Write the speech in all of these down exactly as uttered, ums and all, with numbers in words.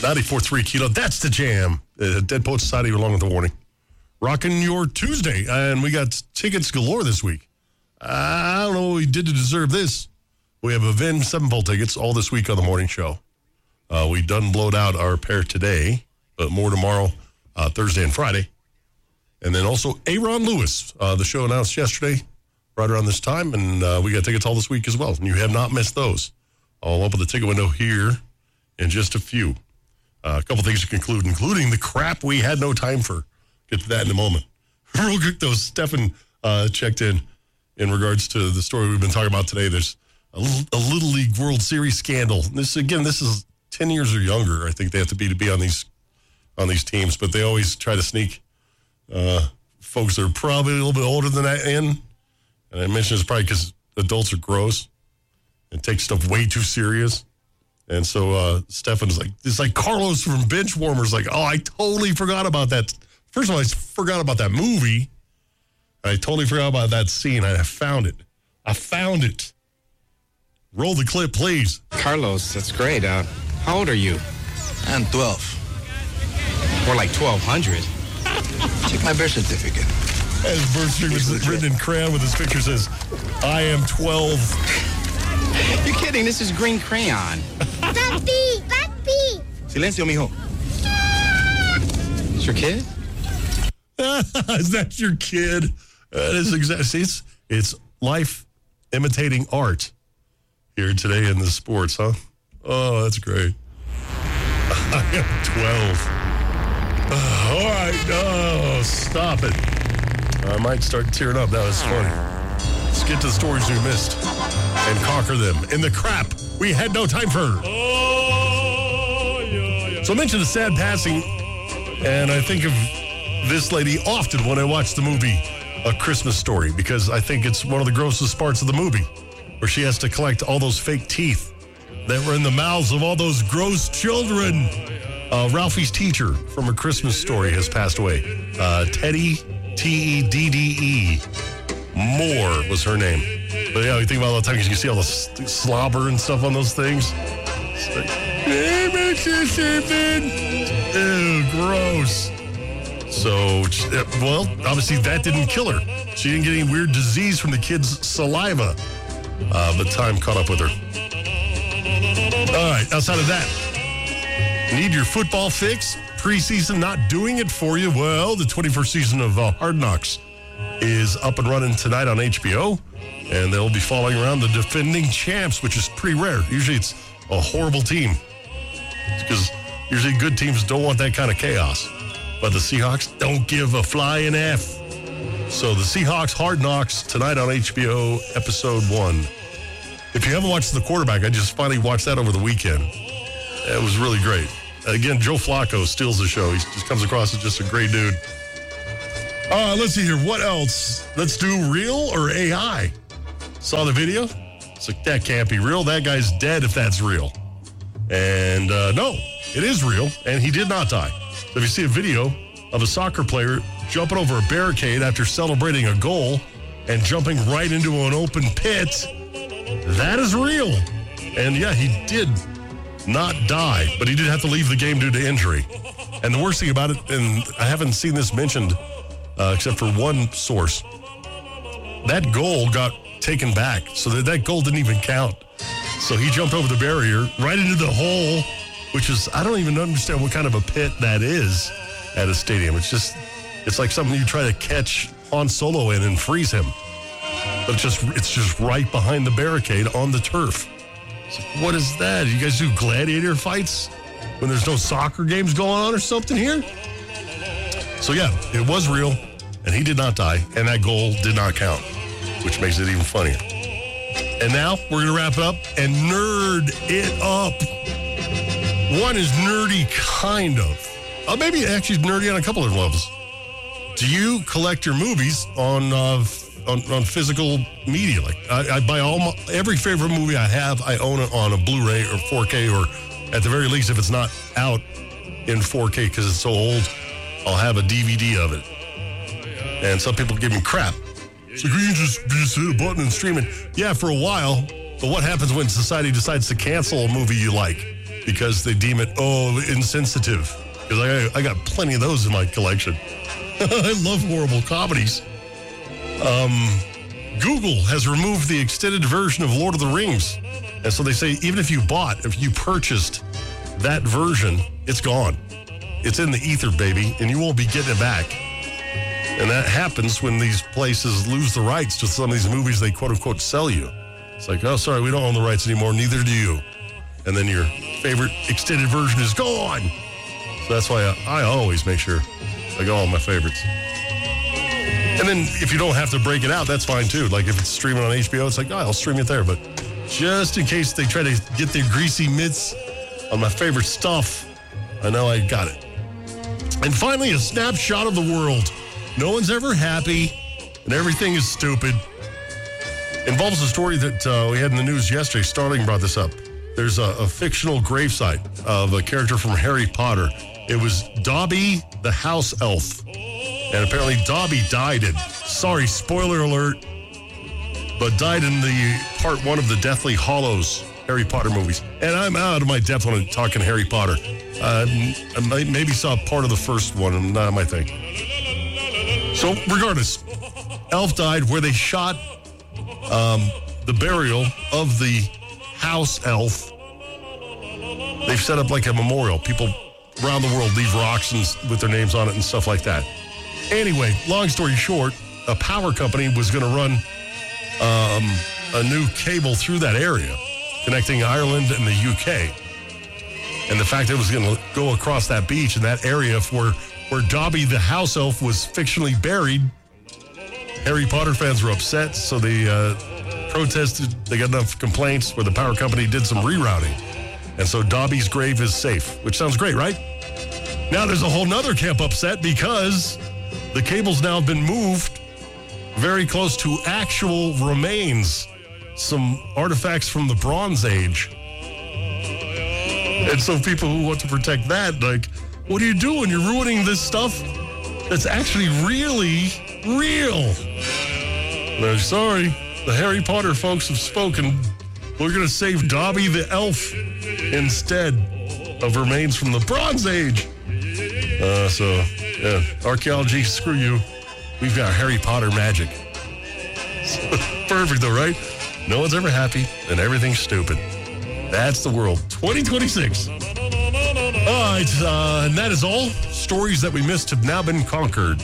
ninety-four point three Kilo. That's the jam. Uh, Dead Poet Society along with the warning. Rocking your Tuesday. And we got tickets galore this week. I don't know what we did to deserve this. We have Avenged Sevenfold tickets all this week on the morning show. Uh, we done blowed out our pair today, but more tomorrow, uh, Thursday and Friday. And then also Aaron Lewis. Uh, the show announced yesterday, right around this time, and uh, we got tickets all this week as well. And you have not missed those. I'll open the ticket window here in just a few. Uh, a couple things to conclude, including the crap we had no time for. Get to that in a moment. Real quick, though, Stefan uh, checked in in regards to the story we've been talking about today. There's a little, a Little League World Series scandal. This again, this is ten years or younger. I think they have to be to be on these on these teams, but they always try to sneak uh, folks that are probably a little bit older than that in. And I mentioned it's probably because adults are gross and take stuff way too serious. And so uh, Stefan's like, it's like Carlos from Benchwarmers, like, oh, I totally forgot about that. First of all, I forgot about that movie. I totally forgot about that scene. I found it. I found it. Roll the clip, please. Carlos, that's great. Uh, how old are you? I'm twelve. More like twelve hundred. Check my birth certificate. His birth certificate was written in crayon with his picture says, I am twelve. You're kidding. This is green crayon. Papi! Papi! Silencio, mijo. Is your kid? Is that your kid? That is exactly. See, it's, it's life imitating art here today in the sports, huh? Oh, that's great. I am twelve. Uh, all right. Oh, stop it. I might start tearing up. That was funny. Let's get to the stories we missed and conquer them in the crap we had no time for. Oh, yeah, yeah. So I mentioned a sad passing, and I think of this lady often when I watch the movie A Christmas Story, because I think it's one of the grossest parts of the movie, where she has to collect all those fake teeth that were in the mouths of all those gross children. Uh, Ralphie's teacher from A Christmas Story has passed away. Uh, Teddy, T E D D E, Moore was her name. But yeah, you think about all the time, because you see all the slobber and stuff on those things. It's like, hey, Mister Stephen. Ew, gross. So, well, obviously that didn't kill her. She didn't get any weird disease from the kid's saliva. Uh, but time caught up with her. All right, outside of that, need your football fix? Preseason not doing it for you? Well, the twenty-first season of uh, Hard Knocks is up and running tonight on H B O. And they'll be following around the defending champs, which is pretty rare. Usually it's a horrible team, because usually good teams don't want that kind of chaos. But the Seahawks don't give a flying F. So the Seahawks Hard Knocks tonight on H B O, episode one. If you haven't watched The Quarterback, I just finally watched that over the weekend. It was really great. Again, Joe Flacco steals the show. He just comes across as just a great dude. Uh, let's see here. What else? Let's do real or A I. Saw the video? It's like, that can't be real. That guy's dead if that's real. And uh, no, it is real, and he did not die. So if you see a video of a soccer player jumping over a barricade after celebrating a goal and jumping right into an open pit, that is real. And yeah, he did not die, but he did have to leave the game due to injury. And the worst thing about it, and I haven't seen this mentioned uh, except for one source, that goal got taken back, so that that goal didn't even count. So he jumped over the barrier right into the hole, which is, I don't even understand what kind of a pit that is at a stadium. It's just, it's like something you try to catch Han Solo in and freeze him. But it's just, it's just right behind the barricade on the turf. It's like, what is that? You guys do gladiator fights when there's no soccer games going on or something here? So yeah, it was real, and he did not die, and that goal did not count, which makes it even funnier. And now we're going to wrap it up and nerd it up. One is nerdy, kind of. Uh, maybe actually nerdy on a couple of levels. Do you collect your movies on uh, on, on physical media? Like I, I buy all my, every favorite movie I have, I own it on a Blu-ray or four K, or at the very least, if it's not out in four K because it's so old, I'll have a D V D of it. And some people give me crap. It's like, you just, just hit a button and stream it. Yeah, for a while, But what happens when society decides to cancel a movie you like because they deem it, oh, insensitive? Because I, I got plenty of those in my collection. I love horrible comedies. Um, Google has removed the extended version of Lord of the Rings. And so they say even if you bought, if you purchased that version, it's gone. It's in the ether, baby, and you won't be getting it back. And that happens when these places lose the rights to some of these movies they quote-unquote sell you. It's like, oh, sorry, we don't own the rights anymore, neither do you. And then your favorite extended version is gone. So that's why I, I always make sure I got all my favorites. And then if you don't have to break it out, that's fine too. Like if it's streaming on H B O, it's like, oh, I'll stream it there. But just in case they try to get their greasy mitts on my favorite stuff, I know I got it. And finally, a snapshot of the world. No one's ever happy, and everything is stupid. Involves a story that uh, we had in the news yesterday. Starling brought this up. There's a, a fictional gravesite of a character from Harry Potter. It was Dobby the house elf. And apparently Dobby died in, sorry, spoiler alert, but died in the part one of the Deathly Hallows Harry Potter movies. And I'm out of my depth when I'm talking Harry Potter. Uh, I maybe saw part of the first one, and not my thing. So regardless, elf died where they shot um, the burial of the house elf. They've set up like a memorial. People around the world leave rocks and, with their names on it and stuff like that. Anyway, long story short, a power company was going to run um, a new cable through that area, connecting Ireland and the U K. And the fact that it was going to go across that beach in that area where, where Dobby the house elf was fictionally buried, Harry Potter fans were upset, so they uh, protested. They got enough complaints where the power company did some rerouting. And so Dobby's grave is safe, which sounds great, right? Now there's a whole nother camp upset because the cable's now been moved very close to actual remains, some artifacts from the Bronze Age. And so people who want to protect that, like, what are you doing? You're ruining this stuff that's actually really real. No, sorry, the Harry Potter folks have spoken. We're going to save Dobby the elf instead of remains from the Bronze Age. Uh, so, yeah, archaeology, screw you. We've got Harry Potter magic. Perfect, though, right? No one's ever happy, and everything's stupid. That's the world. twenty twenty-six. All right, uh, and that is all. Stories that we missed have now been conquered.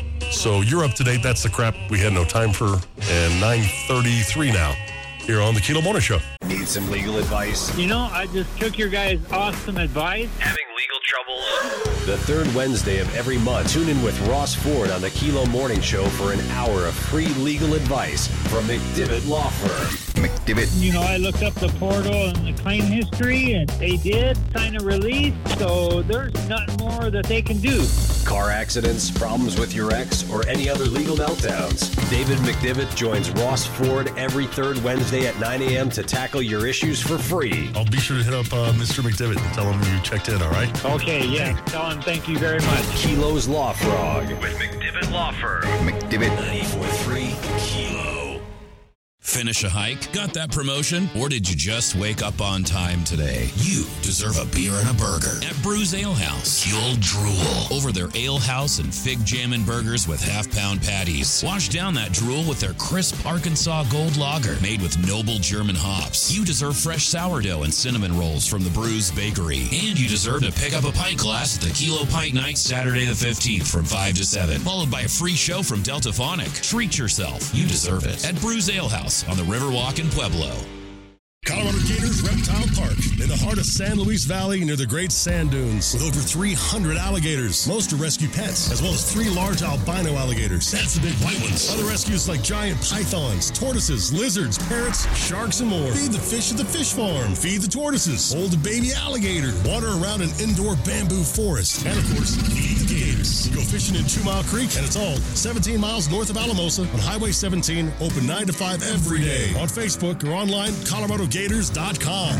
So you're up to date. That's the crap we had no time for. And nine thirty-three now here on the Kilo Morning Show. Need some legal advice? You know, I just took your guys' awesome advice. Having legal troubles? The third Wednesday of every month, tune in with Ross Ford on the Kilo Morning Show for an hour of free legal advice from McDivitt Law Firm. McDivitt. You know, I looked up the portal and the claim history, and they did sign a release, so there's nothing more that they can do. Car accidents, problems with your ex, or any other legal meltdowns. David McDivitt joins Ross Ford every third Wednesday at nine a.m. to tackle your issues for free. I'll be sure to hit up uh, Mister McDivitt and tell him you checked in, all right? Okay, yeah. Tell him thank you very much. Kilo's Law Frog with McDivitt Law Firm. McDivitt. ninety-four point three Kilo. Finish a hike? Got that promotion? Or did you just wake up on time today? You deserve a beer and a burger at Brews Ale House. You'll drool over their Ale House and Fig Jammin' burgers with half-pound patties. Wash down that drool with their crisp Arkansas Gold Lager made with noble German hops. You deserve fresh sourdough and cinnamon rolls from the Brews Bakery. And you deserve to pick up a pint glass at the Kilo Pint Night Saturday the fifteenth from five to seven, followed by a free show from Delta Phonic. Treat yourself. You deserve it at Brews Ale House on the Riverwalk in Pueblo. Colorado Gators Reptile Park, in the heart of San Luis Valley near the Great Sand Dunes, with over three hundred alligators. Most are rescue pets, as well as three large albino alligators. That's the big white ones. Other rescues like giant pythons, tortoises, lizards, parrots, sharks, and more. Feed the fish at the fish farm. Feed the tortoises. Hold a baby alligator. Water around an indoor bamboo forest. And, of course, feed the gators. Go fishing in Two Mile Creek, and it's all seventeen miles north of Alamosa on Highway seventeen, open nine to five every day. On Facebook or online, Colorado Gators dot com.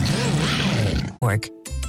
Work.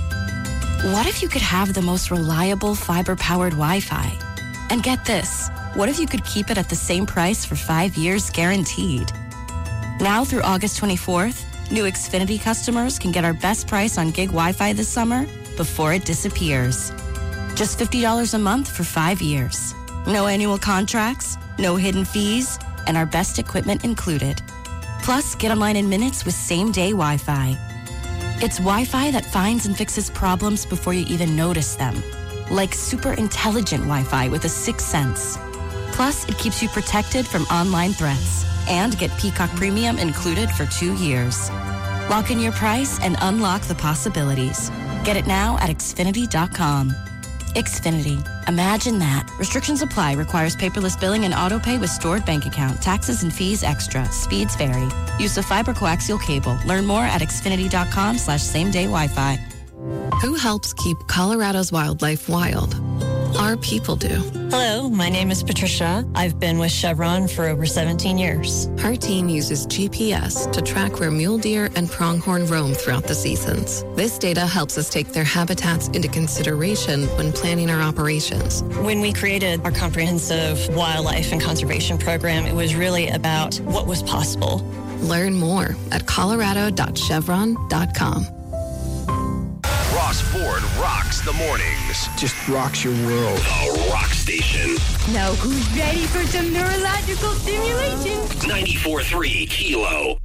What if you could have the most reliable fiber-powered Wi-Fi? And get this, what if you could keep it at the same price for five years guaranteed? Now through August twenty-fourth, New Xfinity customers can get our best price on gig Wi-Fi this summer before it disappears. Just fifty dollars a month for five years. No annual contracts, no hidden fees, and our best equipment included. Plus, get online in minutes with same-day Wi-Fi. It's Wi-Fi that finds and fixes problems before you even notice them. Like super intelligent Wi-Fi with a sixth sense. Plus, it keeps you protected from online threats. And get Peacock Premium included for two years. Lock in your price and unlock the possibilities. Get it now at Xfinity dot com. Xfinity. Imagine that. Restrictions apply. Requires paperless billing and auto pay with stored bank account. Taxes and fees extra. Speeds vary. Use of fiber coaxial cable. Learn more at Xfinity dot com slash same day Wi-Fi. Who helps keep Colorado's wildlife wild? Our people do. Hello, my name is Patricia. I've been with Chevron for over seventeen years. Her team uses G P S to track where mule deer and pronghorn roam throughout the seasons. This data helps us take their habitats into consideration when planning our operations. When we created our comprehensive wildlife and conservation program, it was really about what was possible. Learn more at colorado dot chevron dot com. Ross Ford rocks the mornings. Just rocks your world. The Rock Station. Now who's ready for some neurological stimulation? ninety-four point three Kilo.